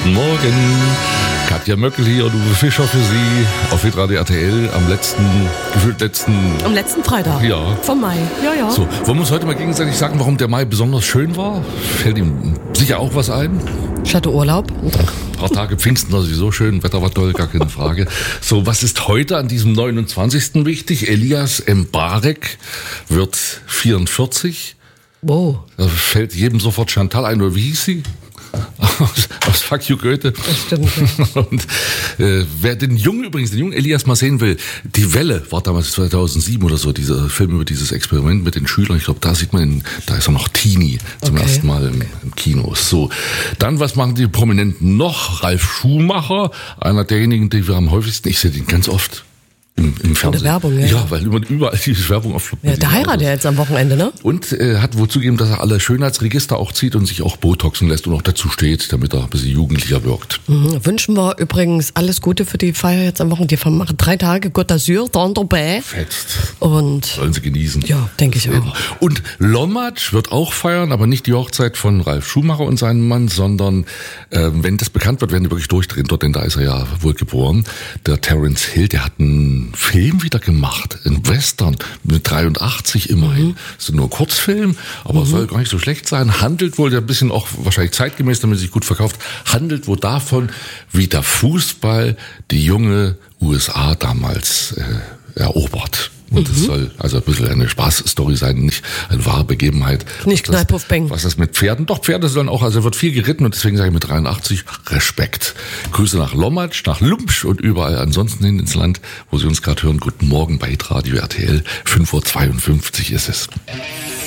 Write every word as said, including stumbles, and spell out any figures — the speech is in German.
Guten Morgen. Katja Möckel hier und Uwe Fischer für Sie auf Hitradio R T L am letzten, gefühlt letzten... Am letzten Freitag. Ja. Vom Mai. Ja, ja. So, wollen wir uns heute mal gegenseitig sagen, warum der Mai besonders schön war? Fällt ihm sicher auch was ein? Ich hatte Urlaub. Ein paar Tage Pfingsten war sowieso schön, Wetter war toll, gar keine Frage. So, was ist heute an diesem neunundzwanzigsten wichtig? Elias Mbarek wird vierundvierzig. Wow. Da fällt jedem sofort Chantal ein, oder wie hieß sie? Aus, aus Fuck You Goethe. Das stimmt, ja. Und äh, wer den Jungen übrigens, den jungen Elias mal sehen will, Die Welle war damals zweitausendsieben oder so, dieser Film über dieses Experiment mit den Schülern. Ich glaube, da sieht man, ihn, da ist er noch Teenie zum Okay. ersten Mal im, im Kino. So, dann, was machen die Prominenten noch? Ralf Schumacher, einer derjenigen, die wir am häufigsten, ich sehe den ganz oft im, im Fernsehen. Werbung, ja. Ja, weil immer, überall diese Werbung auf Ja, der heiratet ja jetzt am Wochenende, ne? Und äh, hat wohl zugegeben, dass er alle Schönheitsregister auch zieht und sich auch Botoxen lässt und auch dazu steht, damit er ein bisschen jugendlicher wirkt. Mhm. Wünschen wir übrigens alles Gute für die Feier jetzt am Wochenende. Die machen drei Tage Côte d'Azur, dann dabei. Fetzt. Und Sollen sie genießen. ja, denke ich auch. Und Lommatsch wird auch feiern, aber nicht die Hochzeit von Ralf Schumacher und seinem Mann, sondern äh, wenn das bekannt wird, werden die wirklich durchdrehen dort, denn da ist er ja wohl geboren. Der Terence Hill, der hat einen Film wieder gemacht, ein Western mit dreiundachtzig immerhin. Mhm. Das ist nur ein Kurzfilm, aber mhm. soll gar nicht so schlecht sein. Handelt wohl, der ein bisschen auch wahrscheinlich zeitgemäß, damit er sich gut verkauft, handelt wohl davon, wie der Fußball die junge U S A damals äh, erobert. Und es mhm. soll also ein bisschen eine Spaßstory sein, nicht eine wahre Begebenheit. Nicht was Knall, Puff, Bang. Was das mit Pferden? Doch, Pferde sollen auch, also wird viel geritten und deswegen sage ich mit dreiundachtzig Respekt. Grüße nach Lommatsch, nach Lumpsch und überall ansonsten hin ins Land, wo Sie uns gerade hören. Guten Morgen bei Hitradio R T L. fünf Uhr zweiundfünfzig ist es.